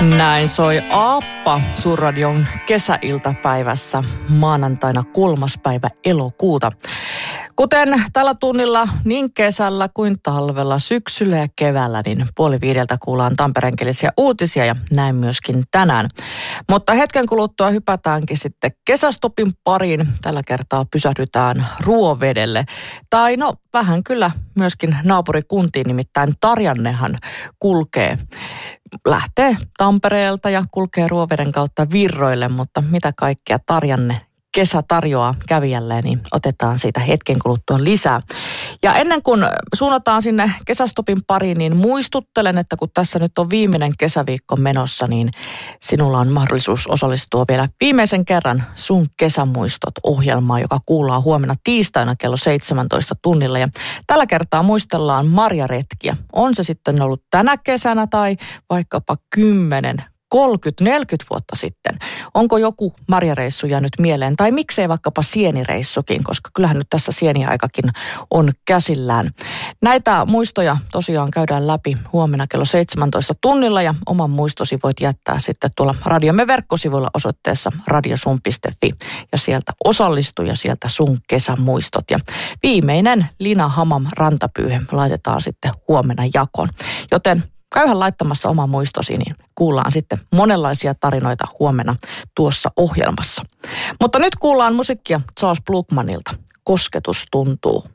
Näin soi Aappa Suurradion kesäiltapäivässä maanantaina 3. päivä elokuuta. Kuten tällä tunnilla niin kesällä kuin talvella, syksyllä ja keväällä, niin 4:30 kuullaan tampereenkielisiä uutisia ja näin myöskin tänään. Mutta hetken kuluttua hypätäänkin sitten kesästopin pariin. Tällä kertaa pysähdytään Ruovedelle. Tai no vähän kyllä myöskin naapurikuntiin, nimittäin Tarjannehan lähtee Tampereelta ja kulkee Ruoveden kautta Virroille, mutta mitä kaikkea Tarjanne kesä tarjoaa kävijälleen, niin otetaan siitä hetken kuluttua lisää. Ja ennen kuin suunnataan sinne kesästopin pariin, niin muistuttelen, että kun tässä nyt on viimeinen kesäviikko menossa, niin sinulla on mahdollisuus osallistua vielä viimeisen kerran Sun kesämuistot-ohjelmaan, joka kuullaan huomenna tiistaina kello 17 tunnilla. Ja tällä kertaa muistellaan marjaretkiä. On se sitten ollut tänä kesänä tai vaikkapa 10, 30, 40 vuotta sitten. Onko joku marjareissu jäänyt mieleen tai miksei vaikkapa sienireissukin, koska kyllähän nyt tässä sieniaikakin on käsillään. Näitä muistoja tosiaan käydään läpi huomenna kello 17 tunnilla ja oman muistosi voit jättää sitten tuolla radiomme verkkosivuilla osoitteessa radiosun.fi ja sieltä osallistu ja sieltä sun kesämuistot. Ja viimeinen Lina Hamam rantapyyhe laitetaan sitten huomenna jakoon, joten käyhän laittamassa oma muistosi, niin kuullaan sitten monenlaisia tarinoita huomenna tuossa ohjelmassa. Mutta nyt kuullaan musiikkia Charles Blukmanilta. Kosketus tuntuu.